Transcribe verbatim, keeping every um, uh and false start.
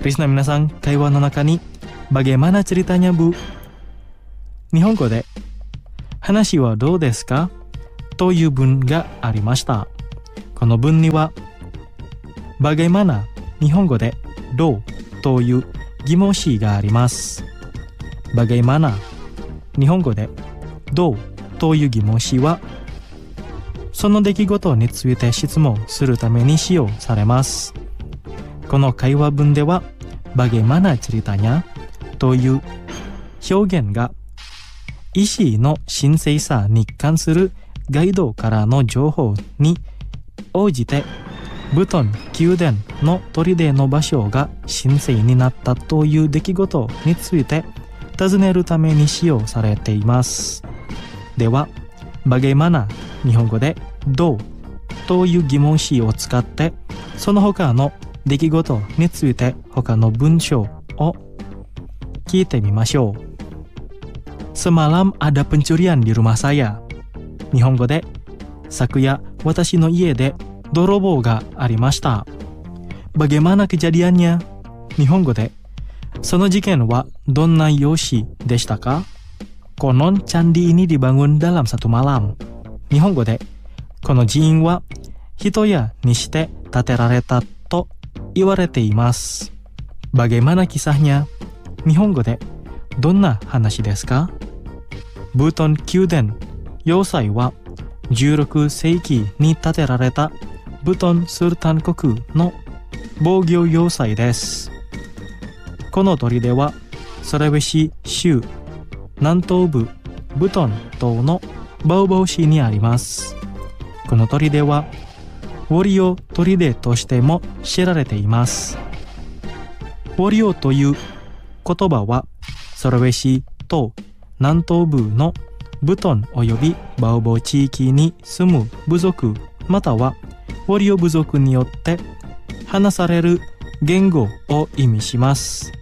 リスナー皆さん、会話の中にbagaimana ceritanya bu? 日本語で話はどうですかという文がありました。この文にはbagaimana日本語でどうという疑問詞があります。bagaimana日本語でどうという疑問詞はその出来事について質問するために使用されます。この会話文ではbagaimana ceritanyaという表現が意思の神聖さに関するガイドからの情報に応じてブトン宮殿の砦の場所が神聖になったという出来事について尋ねるために使用されています。ではbagaimana日本語でどうという疑問詞を使ってその他の出来事について他の文章を聞いてみましょう。Semalam ada pencurian di rumah saya。日本語で昨夜私の家で泥棒がありました。Bagaimana kejadiannya？日本語でその事件はどんな様子でしたか？ Konon candi ini dibangun dalam satu malam。日本語でこの寺院は一夜にして建てられたと言われています。Bagaimana kisahnya？日本語でどんな話ですか？ブトン宮殿要塞はじゅうろくせいきに建てられたブトンスルタン国の防御要塞です。この砦はソラウェシ州南東部ブトン島のバオバオ市にあります。この砦はウォリオ砦としても知られています。ウォリオという言葉はソラウェシ島南東部のブトンおよびバオボ地域に住む部族またはウォリオ部族によって話される言語を意味します。